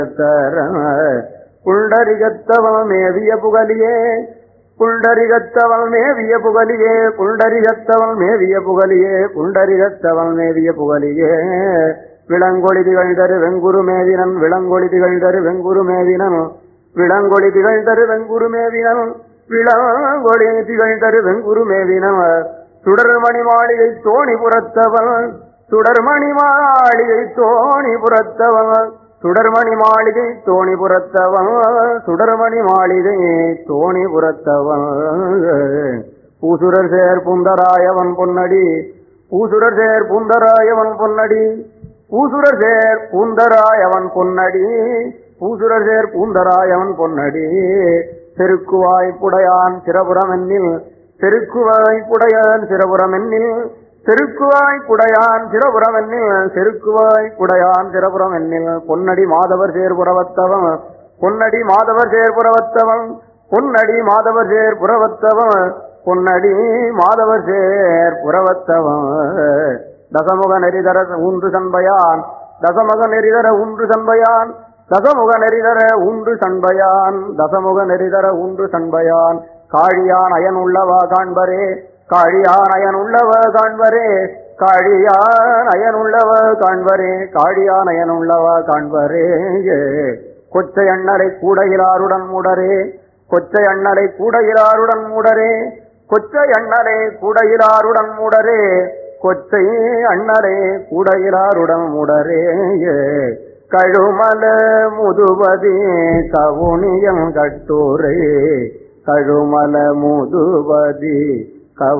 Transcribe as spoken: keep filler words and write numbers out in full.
புண்டரிகத்தவம் மேவிய புகலியே புண்டரிகத்தவம் மேவிய புகலியே புண்டரிகத்தவம் மேவிய புகலியே புண்டரிகத்தவம் மேவிய புகலியே விளங்கொளி திகழ்தரு வெங்குரு மேவினன் விளங்கொளி திகழ்தரு வெங்குரு மேவினன் விளங்கொளி திகழ்தரு வெங்குரு மேவினன் விளங்கொளி திகழ்தரு வெங்குரு மேவினன் சுடர்மணி மாளிகை தோணி புறத்தவன் சுடர்மணி மாளிகை தோணி புறத்தவன் சுடர்மணி மாளிகை தோணி புறத்தவன் சுடர்மணி மாளிகை தோணி புறத்தவன் பூசுரர் சேர் புந்தராயவன் பொன்னடி பூசுரர் சேர் புந்தராயவன் பொன்னடி பூசுரர் சேர் பூந்தராயவன் பொன்னடி பூசுரர் சேர் பூந்தராயவன் பொன்னடி செருக்குவாய்ப்புடையான் சிரபுரமென்னில் செருக்குவாய்ப்புடையான் சிரபுரமென்னில் செருக்குவாய்ப்புடையான் சிரபுரமென்னில் செருக்குவாய்ப்புடையான் சிரபுரமென்னில் பொன்னடி மாதவர் சேர் புறவத்தவன் பொன்னடி மாதவர் சேர் புறவத்தவன் பொன்னடி மாதவர் சேர் புறவத்தவன் பொன்னடி மாதவர் சேர் புறவத்தவன் தசமுக நெறிதர ஊன்று சண்பையான் தசமுக நெறிதர ஊன்று சண்பையான் தசமுக நெறிதர ஊன்று சண்பையான் தசமுக நெறிதர ஊன்று சண்பையான் காழியான் அயன் உள்ளவா காண்பரே காழியான் அயன் உள்ளவ காண்பரே காழியான் அயன் உள்ளவ காண்பரே காழியான் அயன் உள்ளவ காண்பரே கொச்சை அண்ணலை கூடையிலாருடன் மூடரே கொச்சை அண்ணலை கூடையிலாருடன் மூடரே கொச்சை அண்ணலை கூடையிலாருடன் மூடரே கொச்சை அண்ணலே கூடையிலாருடன் மூடரே கழுமல முதுவதி கவுனியம் கட்டூரே கழுமல முதுவதி